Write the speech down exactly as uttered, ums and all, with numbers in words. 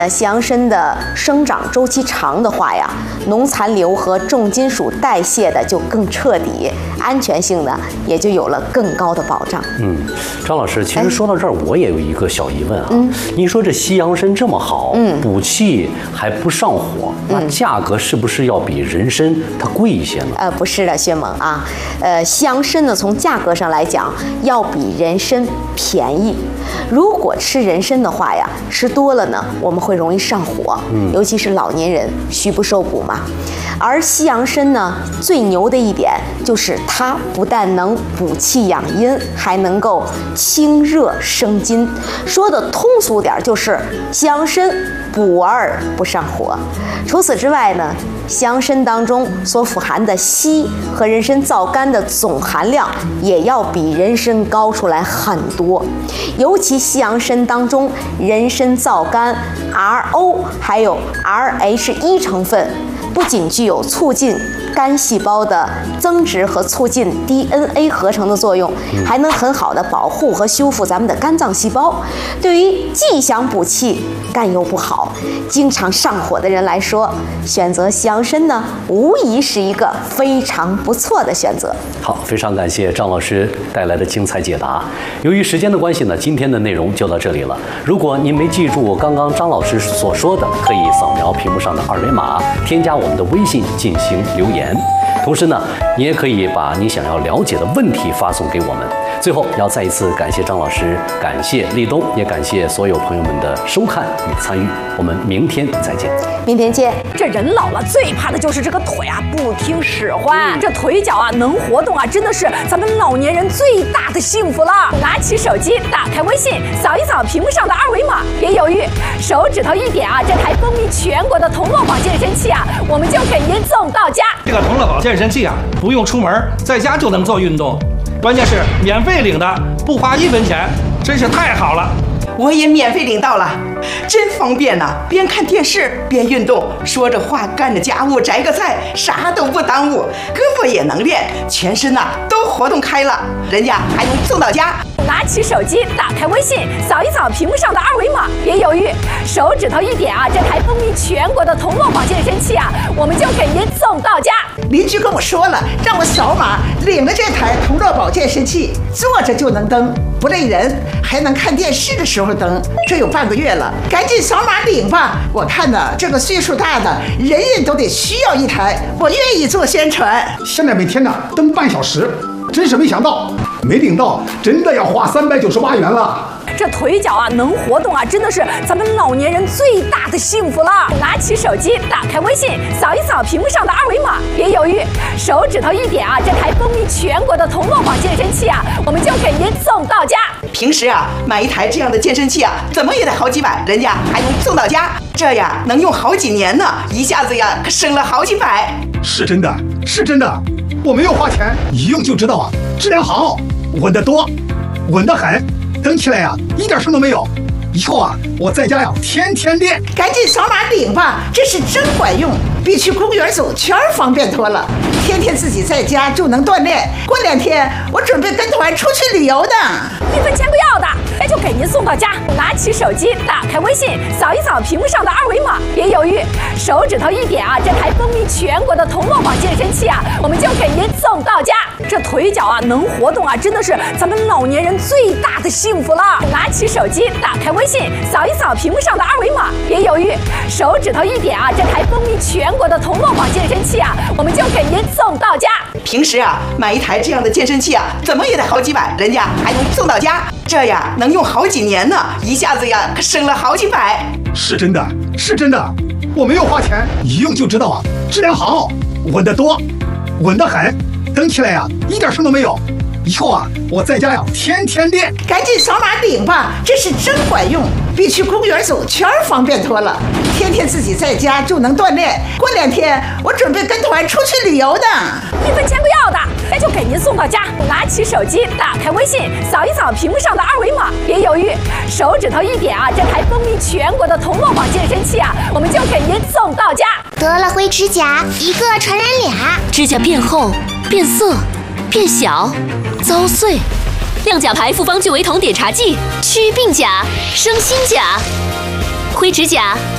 呃，西洋参的生长周期长的话呀，农残留和重金属代谢的就更彻底，安全性呢也就有了更高的保障。 嗯，张老师，其实说到这儿，我也有一个小疑问啊。嗯，您说这西洋参这么好，嗯，补气还不上火，那价格是不是要比人参它贵一些呢？ 呃，不是的，薛萌啊，呃，西洋参呢从价格上来讲要比人参便宜。如果吃人参的话呀，吃多了呢，我们会容易上火，嗯，尤其是老年人虚不受补嘛。而西洋参呢，最牛的一点就是它不但能补气养阴，还能够清热生津。说的通俗点，就是西洋参补而不上火。除此之外呢，西洋参当中所富含的硒和人参皂苷的总含量也要比人参高出来很多，尤其西洋参当中人参皂苷 R O 还有 R H 一 成分，不仅具有促进肝细胞的增殖和促进 D N A 合成的作用，还能很好的保护和修复咱们的肝脏细胞。对于既想补气肝又不好、经常上火的人来说，选择西洋参呢，无疑是一个非常不错的选择。 好，非常感谢张老师带来的精彩解答。由于时间的关系呢，今天的内容就到这里了。如果您没记住我刚刚张老师所说的，可以扫描屏幕上的二维码，添加我们的微信进行留言。同时呢，你也可以把你想要了解的问题发送给我们。最后，要再一次感谢张老师，感谢立冬，也感谢所有朋友们的收看与参与。我们明天再见。 明天见。 这人老了最怕的就是这个腿啊不听使唤，这腿脚啊能活动啊，真的是咱们老年人最大的幸福了。拿起手机，打开微信，扫一扫屏幕上的二维码，别犹豫，手指头一点啊，这台风靡全国的同乐宝健身器啊，我们就给您送到家。 这个同乐宝健身器啊，不用出门，在家就能做运动，关键是免费领的，不花一分钱，真是太好了。 我也免费领到了，真方便呐、啊！边看电视边运动，说着话干着家务，摘个菜，啥都不耽误，胳膊也能练，全身呐、啊、都活动开了，人家还能送到家。 拿起手机，打开微信，扫一扫屏幕上的二维码，别犹豫，手指头一点啊，这台风靡全国的同乐宝健身器啊，我们就给您送到家。 邻居跟我说了，让我扫码领了这台同乐宝健身器，坐着就能蹬，不累人，还能看电视的时候蹬。这有半个月了，赶紧扫码领吧！我看呢，这个岁数大的人人都得需要一台，我愿意做宣传。 现在每天呢蹬半小时，真是没想到，没领到真的要花三百九十八元了。 这腿脚啊能活动啊，真的是咱们老年人最大的幸福了。拿起手机，打开微信，扫一扫屏幕上的二维码，别犹豫，手指头一点啊，这台风靡全国的同乐宝健身器啊，我们就给您送到家。 平时啊买一台这样的健身器啊，怎么也得好几百，人家还能送到家，这呀能用好几年呢，一下子呀可省了好几百。 是真的，是真的，我没有花钱，一用就知道啊，质量好，稳得多，稳得很。蹬起来呀、啊，一点声都没有。以后啊，我在家呀天天练。 赶紧扫码领吧，这是真管用，比去公园走圈方便多了。天天自己在家就能锻炼，过两天我准备跟团出去旅游的， 一分钱不要的，那就给您送到家。拿起手机，打开微信，扫一扫屏幕上的二维码，别犹豫，手指头一点啊，这台风靡全国的同乐宝健身器啊，我们就给您送到家。这腿脚啊能活动啊，真的是咱们老年人最大的幸福了。拿起手机，打开微信，扫一扫屏幕上的二维码，别犹豫，手指头一点啊，这台风靡全国的同乐宝健身器啊，我们就给您送到家。 平时啊买一台这样的健身器啊，怎么也得好几百，人家还能送到家，这呀能用好几年呢，一下子呀可省了好几百。 是真的，是真的，我没有花钱，一用就知道啊，质量好，稳得多，稳得很，蹬起来呀、啊、一点声都没有。以后啊，我在家呀天天练。 赶紧扫码领吧，这是真管用，比去公园走圈方便多了。天天自己在家就能锻炼，过两天我准备跟团出去旅游的， 一分钱不要的，那就给您送到家。拿起手机，打开微信，扫一扫屏幕上的二维码，别犹豫，手指头一点啊，这台风靡全国的同乐宝健身器啊，我们就给您送到家。 得了灰指甲，一个传染俩， 指甲变厚、变色、变小、遭碎。亮甲牌复方聚维酮碘茶剂，祛病甲，生新甲，灰指甲